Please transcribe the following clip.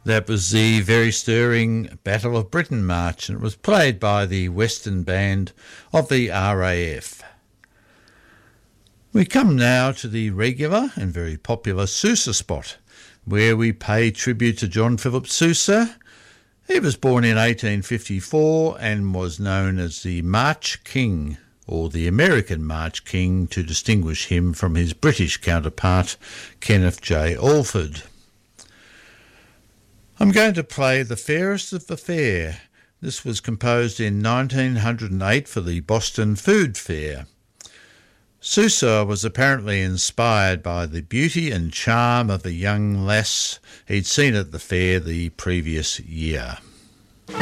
That was the very stirring Battle of Britain March, and it was played by the Western Band of the RAF. We come now to the regular and very popular Sousa spot, where we pay tribute to John Philip Sousa. He was born in 1854 and was known as the March King, or the American March King, to distinguish him from his British counterpart, Kenneth J. Alford. I'm going to play The Fairest of the Fair. This was composed in 1908 for the Boston Food Fair. Sousa was apparently inspired by the beauty and charm of a young lass he'd seen at the fair the previous year.